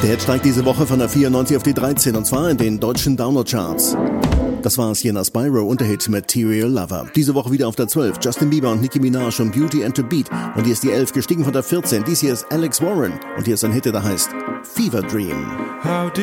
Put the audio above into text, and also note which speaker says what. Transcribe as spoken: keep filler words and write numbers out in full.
Speaker 1: Der Hit steigt diese Woche von der vierundneunzig auf die dreizehn, und zwar in den deutschen Download-Charts. Das war Sienna Spyro und der Hit Material Lover. Diese Woche wieder auf der zwölf, Justin Bieber und Nicki Minaj und Beauty and the Beat. Und hier ist die elf, gestiegen von der vierzehn. Dies hier ist Alex Warren und hier ist ein Hit, der heißt Fever Dream.
Speaker 2: How